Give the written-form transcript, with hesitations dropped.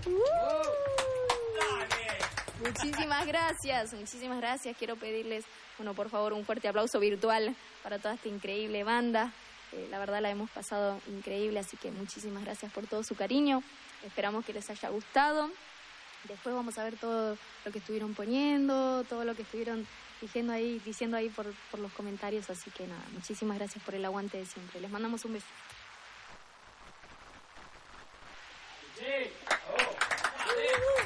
Muchísimas gracias, muchísimas gracias. Quiero pedirles, bueno, por favor, un fuerte aplauso virtual para toda esta increíble banda. La verdad la hemos pasado increíble, así que muchísimas gracias por todo su cariño. Esperamos que les haya gustado. Después vamos a ver todo lo que estuvieron poniendo, todo lo que estuvieron diciendo ahí por los comentarios. Así que nada, muchísimas gracias por el aguante de siempre. Les mandamos un beso. Sí. Oh.